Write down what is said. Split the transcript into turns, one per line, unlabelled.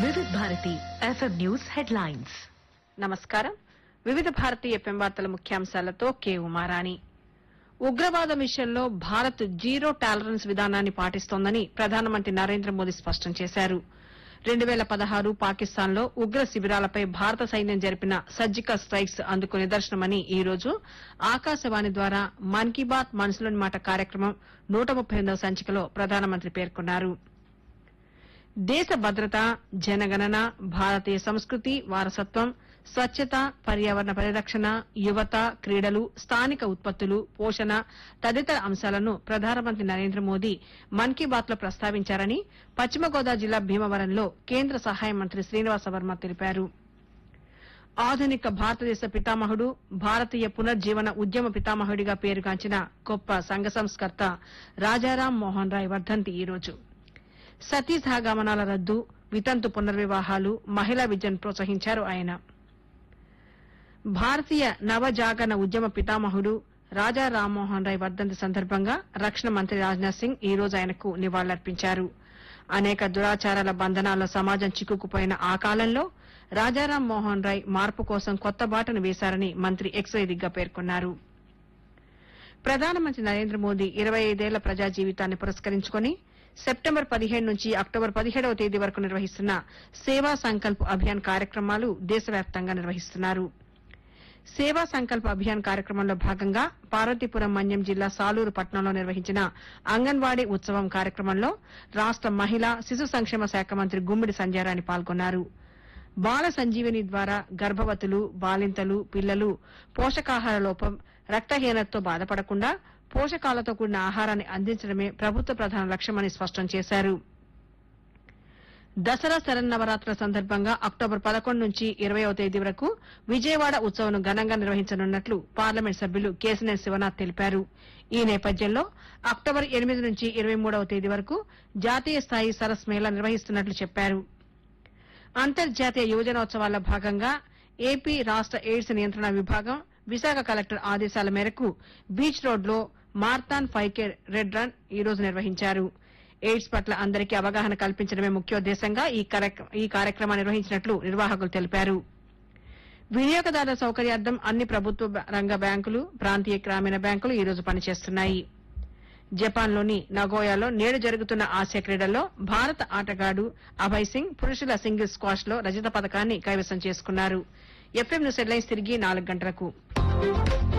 వివిధ Bharati FM news headlines.
నమస్కారం. వివిధ భారతి ఎఫ్ఎం వార్తల ముఖ్యాంశాలతో కె ఉమారాణి. ఉగ్రవాదం విషయంలో భారత్ జీరో టాలరెన్స్ విధానాన్ని పాటిస్తోందని ప్రధానమంత్రి నరేంద్ర మోదీ స్పష్టం చేశారు. 2016 పాకిస్తాన్లో ఉగ్ర శిబిరాలపై భారత సైన్యం జరిపిన సర్జికల్ స్ట్రైక్స్ అందుకు నిదర్శనమని ఈ రోజు ఆకాశవాణి ద్వారా మన్ కీ బాత్ మనసులోని మాట కార్యక్రమం 138వ సంచికలో ప్రధానమంత్రి పేర్కొన్నారు. దేశ భద్రత, జనగణన, భారతీయ సంస్కృతి, వారసత్వం, స్వచ్ఛత, పర్యావరణ పరిరక్షణ, యువత, క్రీడలు, స్థానిక ఉత్పత్తులు, పోషణ తదితర అంశాలను ప్రధానమంత్రి నరేంద్ర మోదీ మన్ కీ బాత్ లో ప్రస్తావించారని పశ్చిమ గోదావరి జిల్లా భీమవరంలో కేంద్ర సహాయ మంత్రి శ్రీనివాస వర్మ తెలిపారు. ఆధునిక భారతదేశ పితామహుడు, భారతీయ పునర్జీవన ఉద్యమ పితామహుడిగా పేరుగాంచిన గొప్ప సంఘ సంస్కర్త రాజారాం మోహన్ రాయ్ వర్ధంతి ఈ రోజు. సతీ సహగమనాల రద్దు, వితంతు పునర్వివాహాలు, మహిళా విద్యను ప్రోత్సహించారు ఆయన. భారతీయ నవజాగరణ ఉద్యమ పితామహుడు రాజా రామ్మోహన్ రాయ్ వర్ధంతి సందర్భంగా రక్షణ మంత్రి రాజ్నాథ్ సింగ్ ఈ రోజు ఆయనకు నివాళులర్పించారు. అనేక దురాచారాల బంధనాల్లో సమాజం చిక్కుకుపోయిన ఆ కాలంలో రాజారాం మోహన్ రాయ్ మార్పు కోసం కొత్త బాటను వేశారని మంత్రి ఎక్స్ వేదికగా పేర్కొన్నారు. ప్రధానమంత్రి నరేంద్ర మోదీ 25 ఏళ్ల ప్రజా జీవితాన్ని పురస్కరించుకుని సెప్టెంబర్ 15 నుంచి అక్టోబర్ 17వ తేదీ వరకు నిర్వహిస్తున్న సేవా సంకల్ప్ అభియాన్ కార్యక్రమాలు దేశవ్యాప్తంగా నిర్వహిస్తున్నారు. సేవా సంకల్ప్ అభియాన్ కార్యక్రమంలో భాగంగా పార్వతీపురం మన్యం జిల్లా సాలూరు పట్టణంలో నిర్వహించిన అంగన్వాడీ ఉత్సవం కార్యక్రమంలో రాష్ట మహిళా శిశు సంక్షేమ శాఖ మంత్రి గుమ్మిడి సంధ్యారాణి పాల్గొన్నారు. బాల సంజీవని ద్వారా గర్భవతులు, బాలింతలు, పిల్లలు పోషకాహార లోపం, రక్తహీనతతో బాధపడకుండా పోషకాలతో కూడిన ఆహారాన్ని అందించడమే ప్రభుత్వ ప్రధాన లక్ష్యమని స్పష్టం చేశారు. దసరా శరన్నవరాత్రుల సందర్భంగా అక్టోబర్ 11 నుంచి 20వ తేదీ వరకు విజయవాడ ఉత్సవం ఘనంగా నిర్వహించనున్నట్లు పార్లమెంట్ సభ్యులు కేశినేని శివనాథ్ తెలిపారు. ఈ నేపథ్యంలో అక్టోబర్ 8 నుంచి 23వ తేదీ వరకు జాతీయ స్థాయి సరస్ మేళా నిర్వహిస్తున్నట్లు చెప్పారు. అంతర్జాతీయ యువజనోత్సవాల్లో భాగంగా ఏపీ రాష్ట ఎయిడ్స్ నియంత్రణ విభాగం విశాఖ కలెక్టర్ ఆదేశాల మేరకు బీచ్ రోడ్లో మార్థాన్ 5K రెడ్ రన్ ఈ రోజు నిర్వహించారు. ఎయిడ్స్ పట్ల అందరికీ అవగాహన కల్పించడమే ముఖ్యోద్దేశంగా ఈ కార్యక్రమాన్ని నిర్వహించినట్లు నిర్వాహకులు తెలిపారు. వినియోగదారుల సౌకర్యార్థం అన్ని ప్రభుత్వ రంగ బ్యాంకులు, ప్రాంతీయ గ్రామీణ బ్యాంకులు ఈ రోజు పనిచేస్తున్నాయి. జపాన్లోని నగోయాలో నేడు జరుగుతున్న ఆసియా క్రీడల్లో భారత ఆటగాడు అభయ్ సింగ్ పురుషుల సింగిల్స్ స్క్వాష్ లో రజత పతకాన్ని కైవసం చేసుకున్నారు. ఎఫ్ఎం న్యూస్ హెడ్లైన్స్ తిరిగి 4 గంటలకు.